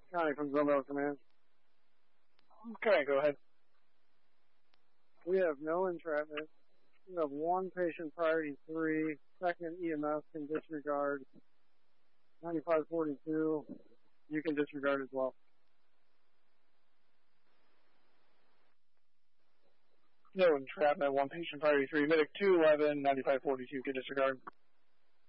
Connie from Zumbo Command. Okay, go ahead. We have no entrapment. We have one patient priority 3. Second EMS can disregard. 9542, you can disregard as well. No entrapment, one patient priority 3. Medic 211, 9542 can disregard.